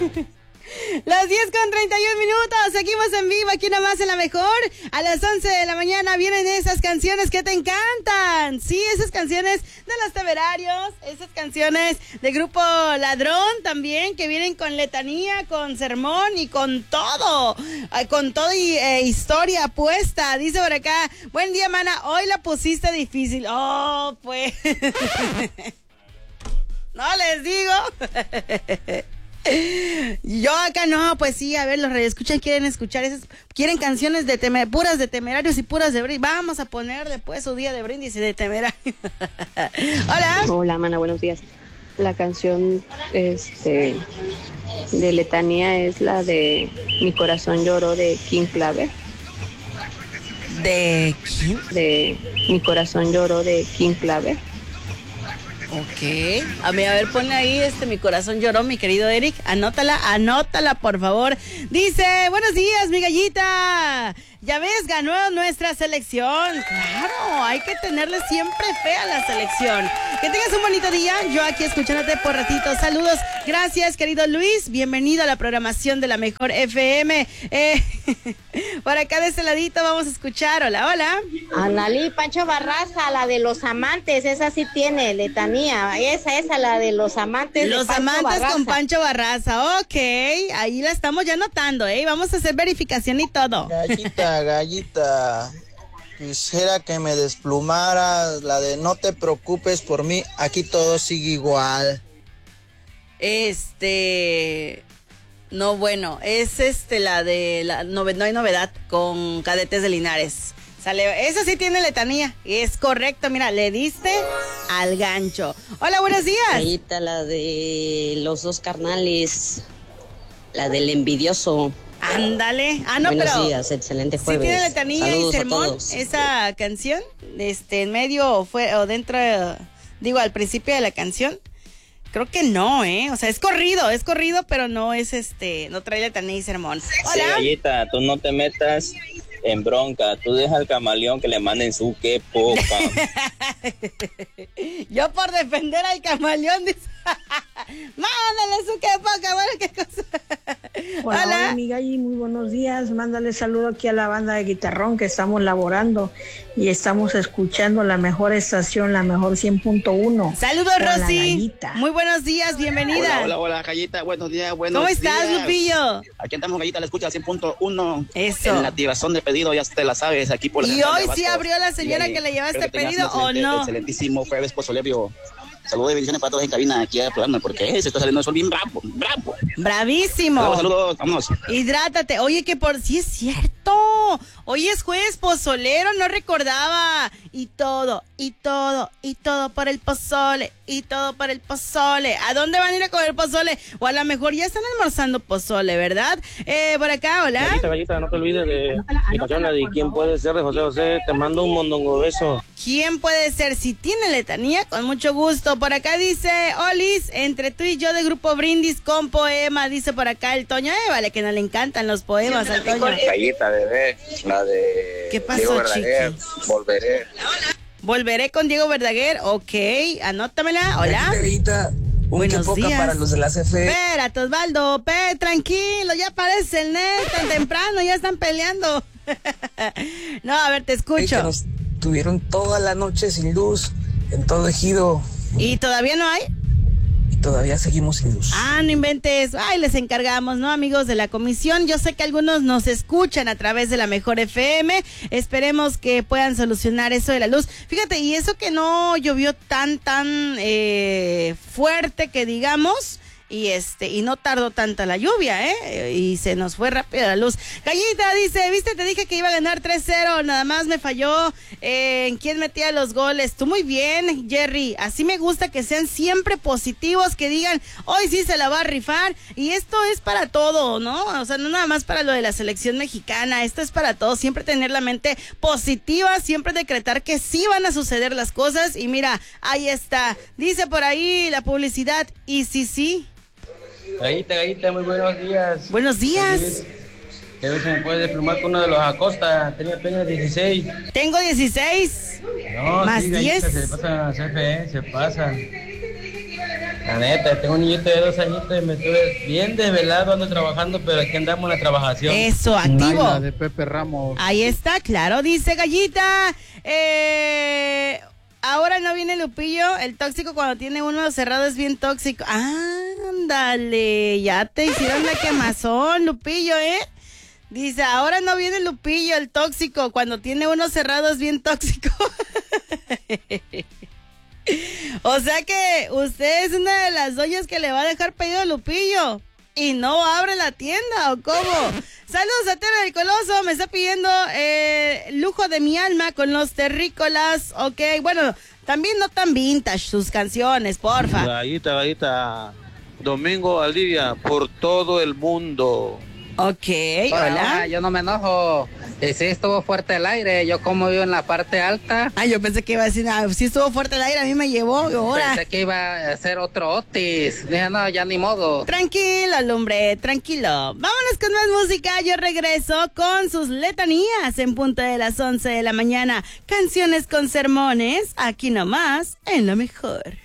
Las 10:31, seguimos en vivo aquí nomás en La Mejor. A las 11 de la mañana vienen esas canciones que te encantan. Sí, esas canciones de Los Temerarios, esas canciones de Grupo Ladrón también, que vienen con letanía, con sermón y con todo y historia puesta. Dice por acá, buen día, mana, hoy la pusiste difícil. Oh, pues. No les digo. Yo acá no, pues sí, a ver, los radioescuchas quieren escuchar esas, quieren canciones de puras de Temerarios y puras de brindis. Vamos a ponerle pues su día de brindis y de Temerarios. Hola. Hola, mana, buenos días. La canción de letanía es la de Mi corazón lloró de King Clave. ¿De quién? De Mi corazón lloró de King Clave. Ok, a ver, ponle ahí Mi corazón lloró, mi querido Eric, anótala por favor. Dice, buenos días, mi gallita, ya ves, ganó nuestra selección. Claro, hay que tenerle siempre fe a la selección. Que tengas un bonito día, yo aquí escuchándote por ratito. Saludos, gracias querido Luis, bienvenido a la programación de La Mejor FM. Por acá de este ladito vamos a escuchar, hola. Analí, Pancho Barraza, la de los amantes, esa sí tiene letanía. Esa, la de los amantes. Los de Pancho amantes Barraza. con Pancho Barraza, ok, ahí la estamos ya anotando, vamos a hacer verificación y todo. Gallita, quisiera que me desplumaras la de no te preocupes por mí, aquí todo sigue igual. No, bueno, es la de no hay novedad con Cadetes de Linares. Sale, esa sí tiene letanía, es correcto, mira, le diste al gancho. Hola, buenos días. Gallita, la de los dos carnales, la del envidioso. Ándale. Buenos días, excelente jueves. ¿Sí tiene letanía Saludos y sermón esa canción? En medio o dentro, al principio de la canción. Creo que no, o sea, es corrido, pero no es no trae letanía y sermón. Hola. Sí, Gallita, tú no te metas en bronca, tú deja al camaleón que le manden su que poca. Yo por defender al camaleón, dice, mándale su que poca, bueno, qué cosa. Hola, mi Galli, muy buenos días. Mándale saludo aquí a la banda de Guitarrón que estamos laborando y estamos escuchando la mejor estación, la mejor 100.1. Saludos, Rosy. Muy buenos días, bienvenida. Hola, Gallita, buenos días. ¿Cómo estás, Lupillo? Aquí estamos, Gallita, la escucha 100.1. Eso. En la activación de pedido, ya te la sabes, aquí por la. ¿Y hoy sí abrió la señora que le llevaste pedido o no? Excelentísimo jueves pozolebio. Saludos y bendiciones para todos en cabina aquí al programa, porque se está saliendo el sol bien bravo. Bravísimo. Saludos, vámonos. Hidrátate. Oye, que sí es cierto. Hoy es jueves pozolero, no recordaba. Y todo por el pozole. Y todo por el pozole. ¿A dónde van a ir a comer pozole? O a lo mejor ya están almorzando pozole, ¿verdad? Por acá, hola. Gallita, no te olvides de mi canción, la de ¿Quién puede ser? De José José. Te mando un mondongo beso. ¿Quién puede ser? Si tiene letanía, con mucho gusto. Por acá dice, Olis, entre tú y yo de Grupo Brindis con poema, dice por acá el Toño. Vale, que no le encantan los poemas al Toño. Gallita, bebé, la de ¿Qué pasó, Diego Verdaguer, Volveré. Volveré con Diego Verdaguer, ok, anótamela, hola. Gallita, buenos días. Para los de la CFE. Espérate, Osvaldo, tranquilo, ya aparece el net tan temprano, ya están peleando. No, a ver, te escucho. Que nos tuvieron toda la noche sin luz en todo Ejido. ¿Y todavía no hay? Y todavía seguimos sin luz. No inventes. Ay, les encargamos, ¿no, amigos de la comisión? Yo sé que algunos nos escuchan a través de La Mejor FM. Esperemos que puedan solucionar eso de la luz. Fíjate, y eso que no llovió tan fuerte que digamos. Y no tardó tanta la lluvia, y se nos fue rápido la luz. Gallita dice, viste, te dije que iba a ganar 3-0, nada más me falló en quién metía los goles. Tú muy bien, Jerry, así me gusta que sean siempre positivos, que digan, hoy sí se la va a rifar, y esto es para todo, ¿no? O sea, no nada más para lo de la selección mexicana, esto es para todo, siempre tener la mente positiva, siempre decretar que sí van a suceder las cosas, y mira, ahí está, dice por ahí la publicidad, y sí. Gallita, muy buenos días. Buenos días. A ver si me puedes desplumar con uno de los Acosta. Tenía apenas 16. Tengo 16. No, más sí, 10. Se pasa, CFE, se pasa. La neta, tengo un niñito de 2 añitos y me estuve bien desvelado, ando trabajando, pero aquí andamos en la trabajación. Eso, activo. Naila de Pepe Ramos. Ahí está, claro, dice Gallita. Ahora no viene Lupillo, el tóxico cuando tiene uno cerrado es bien tóxico. Ándale, ya te hicieron la quemazón, Lupillo, Dice, ahora no viene Lupillo, el tóxico, cuando tiene uno cerrado es bien tóxico. O sea que usted es una de las doñas que le va a dejar pedido a Lupillo y no abre la tienda, ¿o cómo? Saludos a Tere del Coloso, me está pidiendo Lujo de mi alma con los terrícolas, ok, bueno, también no tan vintage sus canciones, porfa. Gallita, Domingo Valdivia, por todo el mundo. Ok, hola. Yo no me enojo. Sí estuvo fuerte el aire. Yo como vivo en la parte alta. Yo pensé que iba a decir, sí estuvo fuerte el aire, a mí me llevó. Ahora. Pensé que iba a hacer otro Otis. Dije, no, ya ni modo. Tranquilo, lumbre, tranquilo. Vámonos con más música. Yo regreso con sus letanías en punto de las 11 de la mañana. Canciones con sermones, aquí nomás, en Lo Mejor.